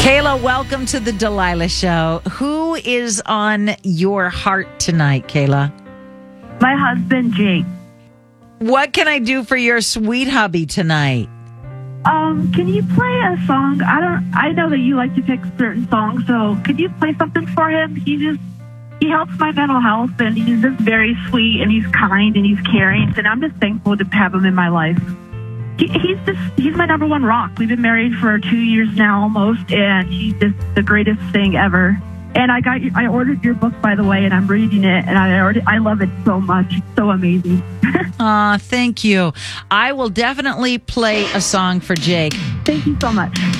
Kayla, welcome to the Delilah Show. Who is on your heart tonight, Kayla? My husband, Jake. What can I do for your sweet hubby tonight? Can you play a song? I know that you like to pick certain songs, so could you play something for him? He helps my mental health, and he's just very sweet, and he's kind, and he's caring, and I'm just thankful to have him in my life. He's my number one rock. We've been married for 2 years now almost, and he's just the greatest thing ever. And I ordered your book, by the way, and I'm reading it, and I love it so much. It's so amazing. Thank you. I will definitely play a song for Jake. Thank you so much.